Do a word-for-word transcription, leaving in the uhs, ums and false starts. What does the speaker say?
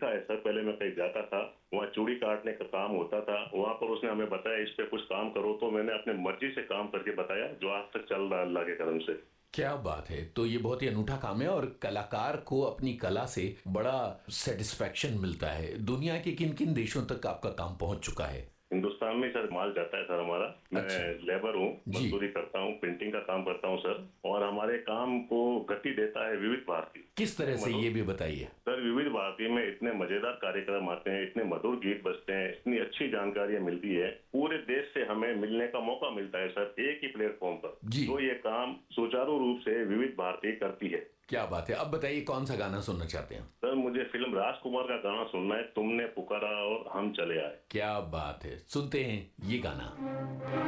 सीखा है सर। पहले मैं कहीं जाता था, वहाँ चूड़ी काटने का काम होता था, वहाँ पर उसने हमें बताया इस पे कुछ काम करो, तो मैंने अपने मर्जी से काम करके बताया, जो आज तक चल रहा है अल्लाह के करम से। क्या बात है। तो ये बहुत ही अनूठा काम है और कलाकार को अपनी कला से बड़ा सेटिस्फेक्शन मिलता है। दुनिया के किन किन देशों तक आपका काम पहुंच चुका है? हिंदुस्तान में सर माल जाता है सर हमारा। मैं अच्छा। लेबर हूँ, जी। मजदूरी करता हूँ, प्रिंटिंग का काम करता हूँ सर। और हमारे काम को गति देता है विविध भारती। किस तरह से, मधुर ये भी बताइए। सर, विविध भारती में इतने मजेदार कार्यक्रम आते हैं, इतने मधुर गीत बजते हैं, इतनी अच्छी जानकारियां मिलती है, पूरे देश से हमें मिलने का मौका मिलता है सर, एक ही प्लेटफॉर्म पर। जी। तो ये काम सुचारू रूप से विविध भारती करती है। क्या बात है। अब बताइए कौन सा गाना सुनना चाहते हैं? सर, मुझे फिल्म राजकुमार का गाना सुनना है, तुमने पुकारा और हम चले आए। क्या बात है, सुनते हैं ये गाना।